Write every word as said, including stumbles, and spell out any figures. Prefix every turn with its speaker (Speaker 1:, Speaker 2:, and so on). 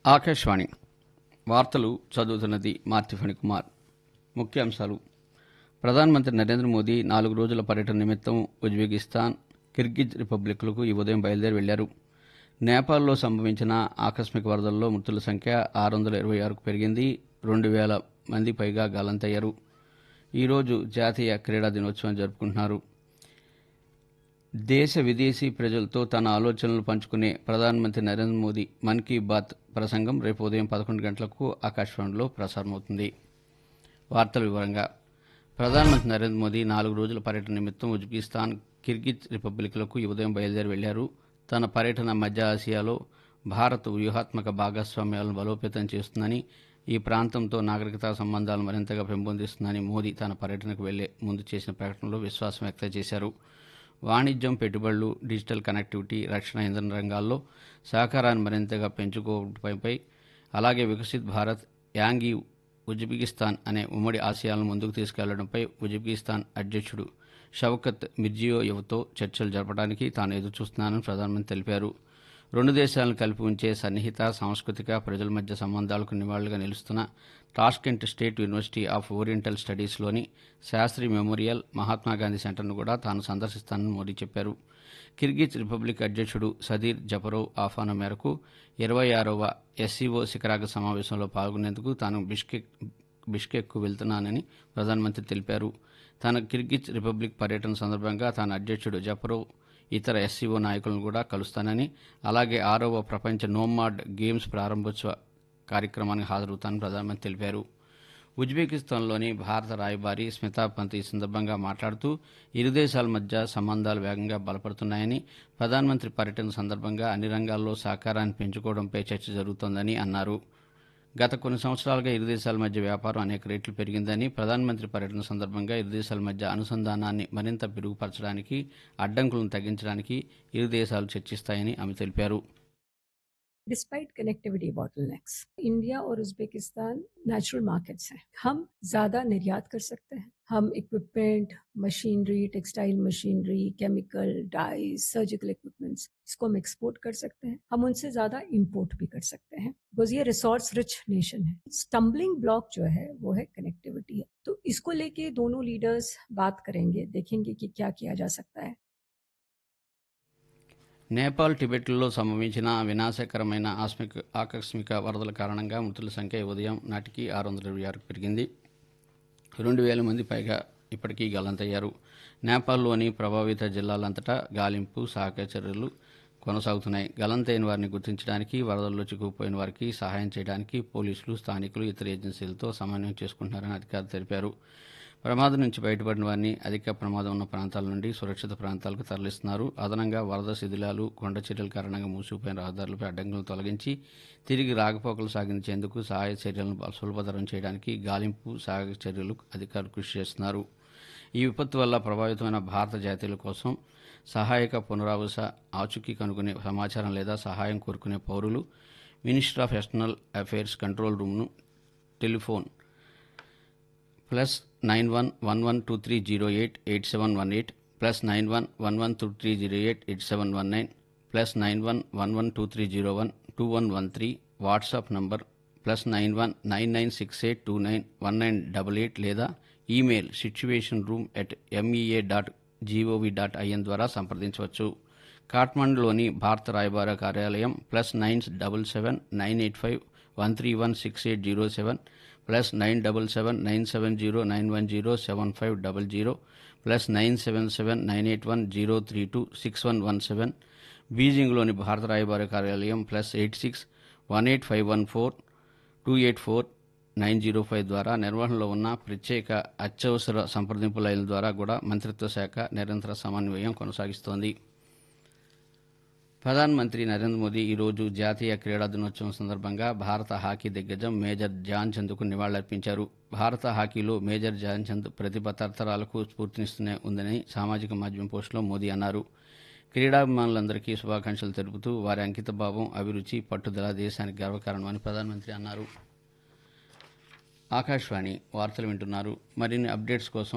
Speaker 1: ఆకాశవాణి వార్తలు చదువుతున్నది మార్తి ఫణికుమార్. ముఖ్యాంశాలు. ప్రధానమంత్రి నరేంద్ర మోదీ నాలుగు రోజుల పర్యటన నిమిత్తం ఉజ్బెకిస్తాన్, కిర్గిజ్ రిపబ్లిక్లకు ఈ ఉదయం బయలుదేరి వెళ్లారు. నేపాల్లో సంభవించిన ఆకస్మిక వరదల్లో మృతుల సంఖ్య ఆరు వందల ఇరవై ఆరుకు పెరిగింది. రెండు వేల మంది పైగా గల్లంతయ్యారు. ఈరోజు జాతీయ క్రీడా దినోత్సవం జరుపుకుంటున్నారు. దేశ విదేశీ ప్రజలతో తన ఆలోచనలు పంచుకునే ప్రధానమంత్రి నరేంద్ర మోదీ మన్ కీ బాత్ ప్రసంగం రేపు ఉదయం పదకొండు గంటలకు ఆకాశవాణిలో ప్రసారమవుతుంది. వార్తల వివరంగా ప్రధానమంత్రి నరేంద్ర మోదీ నాలుగు రోజుల పర్యటన నిమిత్తం ఉజ్బెకిస్తాన్, కిర్గిజ్ రిపబ్లిక్లకు ఈ ఉదయం బయలుదేరి వెళ్లారు. తన పర్యటన మధ్య ఆసియాలో భారత్ వ్యూహాత్మక భాగస్వామ్యాలను బలోపేతం చేస్తుందని, ఈ ప్రాంతంతో నాగరికతా సంబంధాలు మరింతగా పెంపొందిస్తుందని మోదీ తన పర్యటనకు వెళ్లే ముందు చేసిన ప్రకటనలో విశ్వాసం వ్యక్తం చేశారు. వాణిజ్యం, పెట్టుబడులు, డిజిటల్ కనెక్టివిటీ, రక్షణ, ఇంధన రంగాల్లో సహకారాన్ని మరింతగా పెంచుకోవడంపై, అలాగే వికసిత్ భారత్, యాంగ్ ఈ ఉజ్బెకిస్తాన్ అనే ఉమ్మడి ఆశయాలను ముందుకు తీసుకెళ్లడంపై ఉజ్బెకిస్తాన్ అధ్యక్షుడు షవకత్ మిర్జియోయెవ్తో చర్చలు జరపడానికి తాను ఎదురుచూస్తున్నానని ప్రధానమంత్రి తెలిపారు. రెండు దేశాలను కలిపి ఉంచే సన్నిహిత సాంస్కృతిక, ప్రజల మధ్య సంబంధాలకు నివాళులుగా నిలుస్తున్న Tashkent state university of oriental స్టడీస్లోని Sastry memorial, Mahatma Gandhi సెంటర్ను కూడా తాను సందర్శిస్తానని మోదీ చెప్పారు. కిర్గిజ్ రిపబ్లిక్ అధ్యక్షుడు సదీర్ జపరోవ్ ఆహ్వానం మేరకు ఇరవై ఆరవ ఎస్సీఓ శిఖరాగ్ర సమావేశంలో పాల్గొనేందుకు తాను బిష్కెక్ బిష్కెక్కు వెళ్తున్నానని ప్రధానమంత్రి తెలిపారు. తన కిర్గిజ్ రిపబ్లిక్ పర్యటన సందర్భంగా తాను అధ్యక్షుడు జపరోవ్, ఇతర ఎస్సీఓ నాయకులను కూడా కలుస్తానని, అలాగే ఆరవ ప్రపంచ నోమాడ్ గేమ్స్ ప్రారంభోత్సవ కార్యక్రమానికి హాజరవుతానని ప్రధానమంత్రి తెలిపారు. ఉజ్బెకిస్తాన్లోని భారత రాయబారి స్మితా పంత్ ఈ సందర్భంగా మాట్లాడుతూ, ఇరు దేశాల మధ్య సంబంధాలు వేగంగా బలపడుతున్నాయని, ప్రధానమంత్రి పర్యటన సందర్భంగా అన్ని రంగాల్లో సహకారాన్ని పెంచుకోవడంపై చర్చ జరుగుతోందని అన్నారు. గత కొన్ని సంవత్సరాలుగా ఇరు దేశాల మధ్య వ్యాపారం అనేక రెట్లు పెరిగిందని, ప్రధానమంత్రి పర్యటన సందర్భంగా ఇరు దేశాల మధ్య అనుసంధానాన్ని మరింత మెరుగుపరచడానికి, అడ్డంకులను తగ్గించడానికి ఇరు దేశాలు చర్చిస్తాయని ఆమె తెలిపారు.
Speaker 2: डिस्पाइट कनेक्टिविटी बॉटलनेक्स, इंडिया और उज्बेकिस्तान नेचुरल मार्केट्स हैं. हम ज़्यादा निर्यात कर सकते हैं. हम equipment, machinery, textile machinery, chemical, dies, surgical equipments, इसको हम एक्सपोर्ट कर सकते हैं. हम उनसे ज़्यादा इंपोर्ट भी कर सकते हैं, बिकॉज ये रिसोर्स रिच नेशन है. स्टम्बलिंग ब्लॉक जो है वो है कनेक्टिविटी है. तो इसको लेके दोनों लीडर्स बात करेंगे, देखेंगे कि क्या किया जा सकता है.
Speaker 1: నేపాల్, టిబెట్లో సంభవించిన వినాశకరమైన ఆస్మిక ఆకస్మిక వరదల కారణంగా మృతుల సంఖ్య ఉదయం నాటికి ఆరు వందల ఇరవై ఆరుకు పెరిగింది. రెండు వేల మంది పైగా ఇప్పటికీ గల్లంతయ్యారు. నేపాల్లోని ప్రభావిత జిల్లాలంతటా గాలింపు, సహాయక చర్యలు కొనసాగుతున్నాయి. గల్లంతైన వారిని గుర్తించడానికి, వరదల్లో చిక్కుకుపోయిన వారికి సహాయం చేయడానికి పోలీసులు, స్థానికులు, ఇతర ఏజెన్సీలతో సమన్వయం చేసుకుంటున్నారని అధికారులు తెలిపారు. ప్రమాదం నుంచి బయటపడిన వారిని అధిక ప్రమాదం ఉన్న ప్రాంతాల నుండి సురక్షిత ప్రాంతాలకు తరలిస్తున్నారు. అదనంగా వరద శిథిలాలు, కొండ చర్యల కారణంగా మూసిపోయిన రహదారులపై అడ్డంకులను తొలగించి తిరిగి రాకపోకలు సాగించేందుకు సహాయ చర్యలను సులభతరం చేయడానికి గాలింపు, సహాయక చర్యలు అధికారులు కృషి చేస్తున్నారు. ఈ విపత్తు వల్ల ప్రభావితమైన భారత జాతీయుల కోసం సహాయక పునరావాస, ఆచూకీ కనుగొనే సమాచారం లేదా సహాయం కోరుకునే పౌరులు ministry of external affairs control రూమ్ను telephone plus nine one one one two three zero eight eight seven one eight plus nine one one one two three zero eight eight seven one nine plus nine one one one two three zero one two one one three WhatsApp number plus nine one nine nine six eight two nine one nine double eight లేదా email situation room at MEA dot GOV dot IN ద్వారా సంప్రదించవచ్చు. కాఠ్మండులోని భారత రాయబార కార్యాలయం plus nine double seven nine eight five one three one six eight zero seven plus nine double seven nine seven zero nine one zero seven five double zero plus nine seven seven nine eight one zero three two six one one seven బీజింగ్లోని భారత రాయబార కార్యాలయం plus eight six one eight five one four two eight four nine zero five ద్వారా నిర్వహణలో ఉన్న ప్రత్యేక అత్యవసర సంప్రదింపు లైన్ల ద్వారా కూడా మంత్రిత్వ శాఖ నిరంతర సమన్వయం కొనసాగిస్తోంది. ప్రధానమంత్రి నరేంద్ర మోదీ ఈరోజు జాతీయ క్రీడా దినోత్సవం సందర్భంగా భారత హాకీ దిగ్గజం మేజర్ ధ్యాన్ చంద్కు నివాళులర్పించారు. భారత హాకీలో మేజర్ ధ్యాన్ చంద్ ప్రతిభ తరతరాలకు స్ఫూర్తినిస్తూనే ఉందని సామాజిక మాధ్యమం పోస్టులో మోదీ అన్నారు. క్రీడాభిమానులందరికీ శుభాకాంక్షలు తెలుపుతూ వారి అంకితభావం, అభిరుచి, పట్టుదల దేశానికి గర్వకారణమని ప్రధానమంత్రి అన్నారు. ఆకాశవాణి వార్తలు వింటున్నారు. మరిన్ని అప్డేట్స్ కోసం